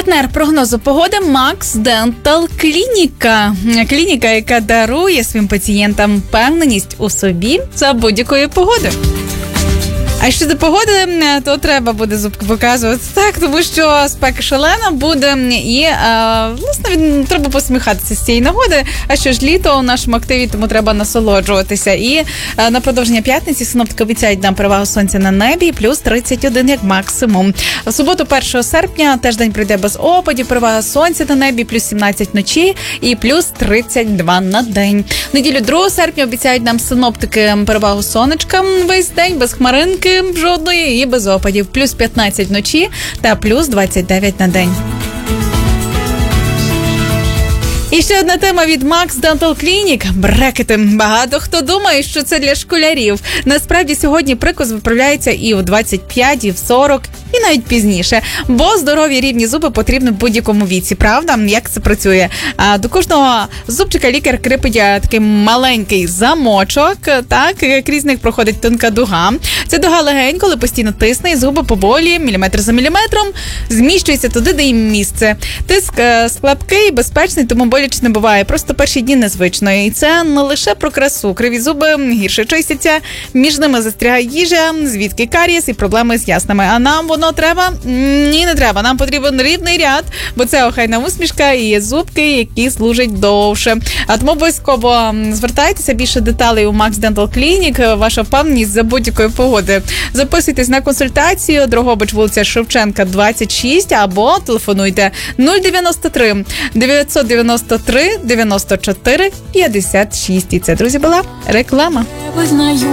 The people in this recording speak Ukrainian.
Партнер прогнозу погоди Max Dental Клініка. Клініка, яка дарує своїм пацієнтам впевненість у собі за будь-якої погоди. А щодо погоди, то треба буде зубки показувати так, тому що спека шалена буде і, власне, треба посміхатися з цієї нагоди. А що ж, літо у нашому активі, тому треба насолоджуватися. І на продовження п'ятниці синоптики обіцяють нам перевагу сонця на небі, плюс 31 як максимум. В суботу 1 серпня теж день пройде без опадів, перевага сонця на небі, плюс 17 вночі і плюс 32 на день. В неділю 2 серпня обіцяють нам синоптики перевагу сонечка весь день, без хмаринки жодної і без опадів. Плюс 15 вночі та плюс 29 на день. І ще одна тема від Max Dental Clinic – брекети. Багато хто думає, що це для школярів. Насправді сьогодні прикус виправляється і в 25, і в 40, і навіть пізніше. Бо здорові рівні зуби потрібні в будь-якому віці, правда? Як це працює? До кожного зубчика лікар кріпить такий маленький замочок, так, крізь них проходить тонка дуга. Ця дуга легенько, але постійно тисне, і зуби поволі, міліметр за міліметром, зміщується туди, де їм місце. Тиск слабкий, безпечний, тому боляче не буває. Просто перші дні незвично. І це не лише про красу. Криві зуби гірше чистяться, між ними застрягає їжа, звідки карієс і проблеми з яснами. А нам воно треба? Ні, не треба. Нам потрібен рівний ряд, бо це охайна усмішка і є зубки, які служать довше. А тому обов'язково звертайтеся, більше деталей у Max Dental Clinic, ваша впевненість за будь-якої погоди. Записуйтесь на консультацію, Дрогобич, вулиця Шевченка, 26, або телефонуйте 093 993 94 56. І це, друзі, була реклама.